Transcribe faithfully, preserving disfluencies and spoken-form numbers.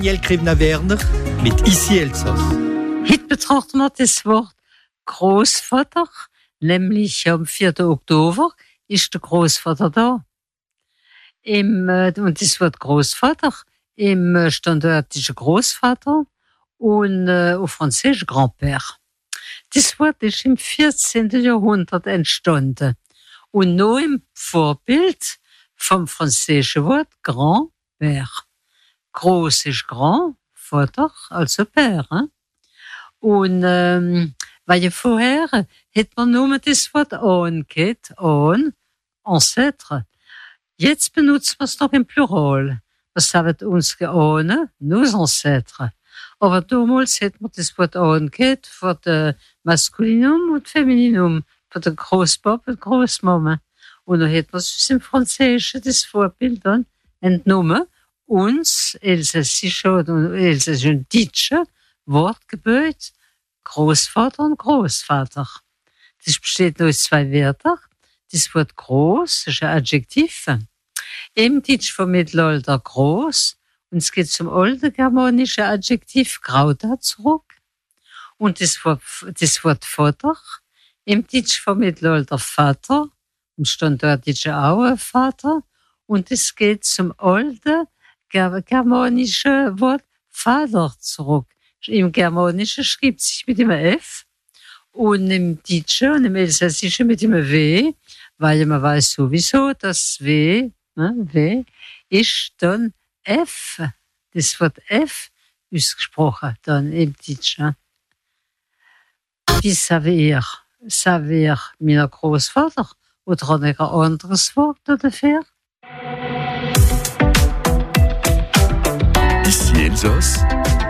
Daniel Krivna-Werner mit Ici Elsass. Heute betrachten wir das Wort Großvater, nämlich am vierten Oktober ist der Großvater da. Im, äh, und das Wort Großvater im äh, standardischen Großvater und äh, auf Französisch Grand-Père. Das Wort ist im vierzehnten Jahrhundert entstanden und nur im Vorbild vom französischen Wort Grand-Père. Groß ist Grand, Vater, also Père. Hein? Und ähm, weil vorher hat man nur das Wort Ahn gehabt, Ahn, Ancêtre. Jetzt benutzen wir es noch im Plural. Was haben unsere Ahnen? Nos Ancêtres. Aber damals hat man das Wort Ahn gehabt für das Maskulinum und Femininum, für den Großpapa und Großmama. Und dann hat man es im Französischen das Vorbild dann entnommen. Uns elsässische und elsässische deutsche Wortgebet Großvater und Großvater. Das besteht nur aus zwei Wörtern. Das Wort groß ist ein Adjektiv. Im Deutsch vom Mittelalter groß und es geht zum alten germanischen Adjektiv grauta zurück. Und das Wort, das Wort Vater im Deutsch vom Mittelalter Vater, im Standarddeutschen auch ein Vater. Und es geht zum alten germanische Wort Vater zurück. Im Germanischen schreibt sich mit dem F und im Deutschen und im Elsässischen mit dem W, weil man weiß sowieso, dass W, ne, W ist dann F. Das Wort F ist gesprochen dann im Deutschen. Wie savez savez mein Großvater oder hat er ein anderes Wort dafür? Ici Elsass,